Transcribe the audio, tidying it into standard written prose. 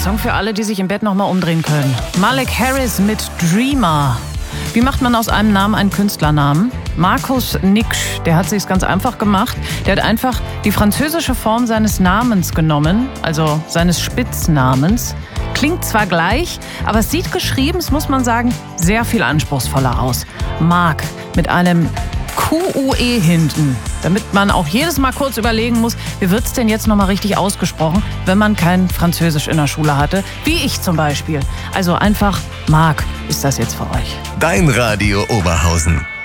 Song für alle, die sich im Bett nochmal umdrehen können. Malik Harris mit Dreamer. Wie macht man aus einem Namen einen Künstlernamen? Markus Niksch, der hat sich's ganz einfach gemacht. Der hat einfach die französische Form seines Namens genommen, also seines Spitznamens. Klingt zwar gleich, aber es sieht geschrieben, das muss man sagen, sehr viel anspruchsvoller aus. Marc mit einem QUE hinten, damit man auch jedes Mal kurz überlegen muss, wie wird's denn jetzt nochmal richtig ausgesprochen, wenn man kein Französisch in der Schule hatte, wie ich zum Beispiel. Also einfach Marc ist das jetzt für euch. Dein Radio Oberhausen.